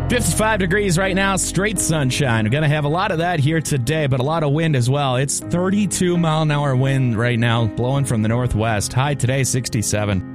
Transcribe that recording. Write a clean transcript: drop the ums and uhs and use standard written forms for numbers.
55 degrees right now, straight sunshine. We're going to have a lot of that here today, but a lot of wind as well. It's 32 mile an hour wind right now, blowing from the northwest. High today, 67.